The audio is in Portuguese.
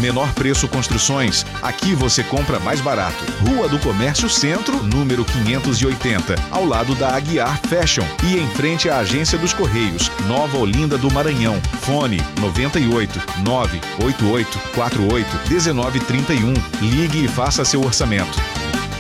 Menor Preço Construções. Aqui você compra mais barato. Rua do Comércio Centro, número 580, ao lado da Aguiar Fashion e em frente à Agência dos Correios, Nova Olinda do Maranhão. Fone 98 988 48 1931. Ligue e faça seu orçamento.